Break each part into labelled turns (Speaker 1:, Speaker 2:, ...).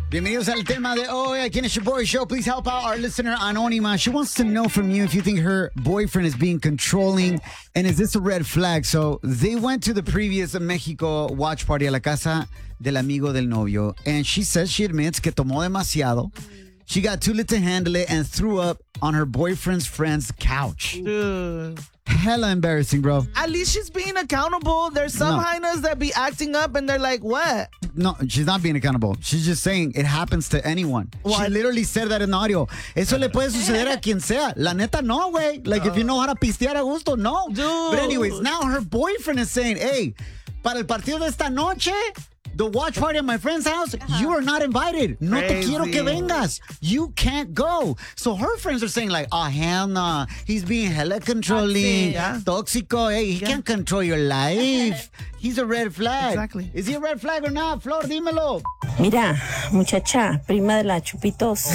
Speaker 1: Bienvenidos al tema de hoy. Aquí en Your Boy Show. Please help out our listener, Anónima. She wants to know from you if you think her boyfriend is being controlling and is this a red flag? So they went to the previous Mexico watch party a la casa del amigo del novio. And she says she admits que tomó demasiado. She got too lit to handle it and threw up on her boyfriend's friend's couch.
Speaker 2: Dude.
Speaker 1: Hella embarrassing, bro.
Speaker 2: At least she's being accountable. There's some hyenas that be acting up and they're like, what?
Speaker 1: No, she's not being accountable. She's just saying it happens to anyone. She literally said that in the audio. Eso le puede suceder a quien sea. La neta, no, güey. Like, if you know how to pistear a gusto, no.
Speaker 2: Dude.
Speaker 1: But anyways, now her boyfriend is saying, hey, para el partido de esta noche, the watch party at my friend's house, you are not invited. No te quiero que vengas. You can't go. So her friends are saying like, oh, hell no. He's being hella controlling. Tóxico. Hey, he can't control your life. He's a red flag.
Speaker 2: Exactly.
Speaker 1: Is he a red flag or not? Flor, dímelo.
Speaker 3: Mira, muchacha, prima de la Chupitos.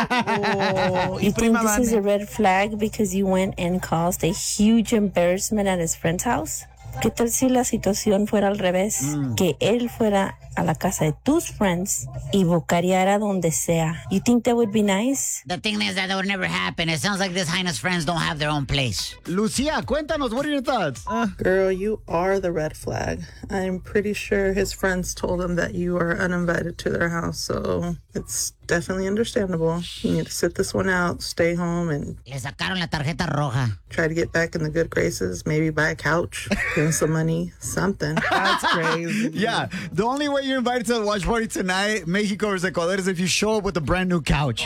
Speaker 3: You think this is a red flag because you went and caused a huge embarrassment at his friend's house? ¿Qué tal si la situación fuera al revés? Que él fuera a la casa de tus friends y bocareara donde sea. You think that would be nice?
Speaker 4: The thing is that would never happen. It sounds like this highness friends don't have their own place.
Speaker 1: Lucia, cuéntanos, what are your thoughts?
Speaker 5: Girl, you are the red flag. I'm pretty sure his friends told him that you are uninvited to their house, so it's definitely understandable. You need to sit this one out, stay home, and
Speaker 4: Le sacaron la tarjeta roja.
Speaker 5: try to get back in the good graces. Maybe buy a couch, give him some money, something.
Speaker 2: That's crazy.
Speaker 1: Yeah, the only way you're invited to the watch party tonight, Mexico versus Ecuador, is if you show up with a brand new couch.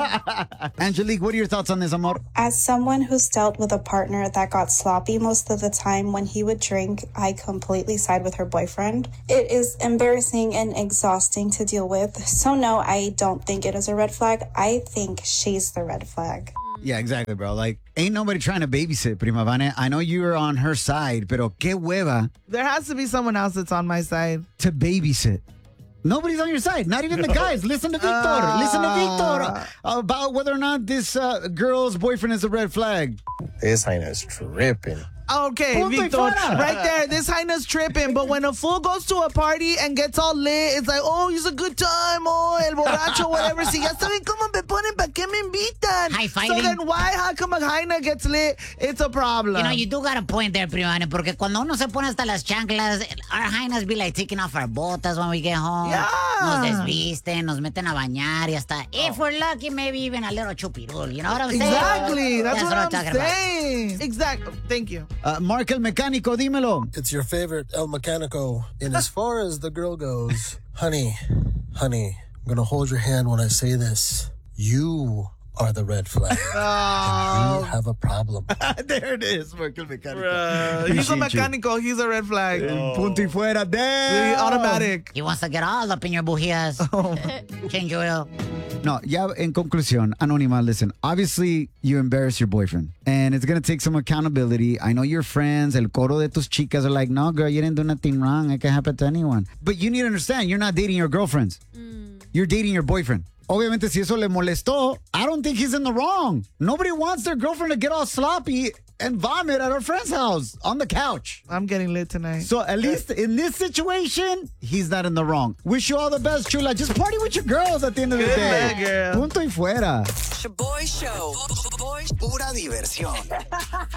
Speaker 1: Angelique, what are your thoughts on this, amor?
Speaker 6: As someone who's dealt with a partner that got sloppy most of the time when he would drink, I completely side with her boyfriend. It is embarrassing and exhausting to deal with. So no, I don't think it is a red flag. I think she's the red flag.
Speaker 1: Yeah, exactly, bro. Like, ain't nobody trying to babysit, Prima Vane. I know you're on her side, pero qué hueva
Speaker 2: There has to be someone else that's on my side.
Speaker 1: to babysit. Nobody's on your side, not even the guys. Listen to Victor. Listen to Victor about whether or not this girl's boyfriend is a red flag.
Speaker 7: This hyena's tripping.
Speaker 2: Okay,
Speaker 1: Punto y
Speaker 2: Victor,
Speaker 1: fuera.
Speaker 2: right there, this hyena's tripping. But when a fool goes to a party and gets all lit, it's like, oh, it's a good time, oh, el borracho, whatever. Si ya saben cómo me ponen, ¿pa' qué me invitan?
Speaker 4: High-fiving.
Speaker 2: So then why, how come a hyena gets lit? It's a problem.
Speaker 4: You know, you do got a point there, Primane, porque cuando uno se pone hasta las chanclas, our hyenas be like taking off our botas when we get home.
Speaker 2: Yeah.
Speaker 4: Nos desvisten, nos meten a bañar y hasta, if we're lucky, maybe even a little chupirul. You know what I'm saying?
Speaker 2: Exactly. That's what I'm
Speaker 4: talking about.
Speaker 2: saying. Exactly. Thank you.
Speaker 1: Mark el Mecánico, dímelo.
Speaker 7: It's your favorite El Mecánico. And as far as the girl goes, honey, I'm going to hold your hand when I say this. You are the red flag. And you have a problem.
Speaker 1: There it is, Mark el Mecánico.
Speaker 2: He's a
Speaker 1: Appreciate you.
Speaker 2: mecánico. He's a red flag.
Speaker 1: Punto y fuera. Damn.
Speaker 2: Automatic.
Speaker 4: He wants to get all up in your bujías. Change oil.
Speaker 1: No, ya en conclusión, Anónima, listen, obviously you embarrass your boyfriend and it's going to take some accountability. I know your friends, el coro de tus chicas are like, no, girl, you didn't do nothing wrong. It can happen to anyone. But you need to understand, you're not dating your girlfriends. You're dating your boyfriend. Obviamente, si eso le molestó, I don't think he's in the wrong. Nobody wants their girlfriend to get all sloppy and vomit at her friend's house on the couch.
Speaker 2: I'm getting lit tonight.
Speaker 1: So at least in this situation, he's not in the wrong. Wish you all the best, Chula. Just party with your girls at the end of the
Speaker 2: Good
Speaker 1: day.
Speaker 2: night, girl.
Speaker 1: Punto y fuera.
Speaker 8: Boy Show. Pura diversión.